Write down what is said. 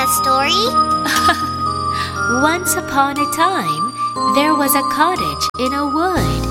story? Once upon a time, there was a cottage in a wood.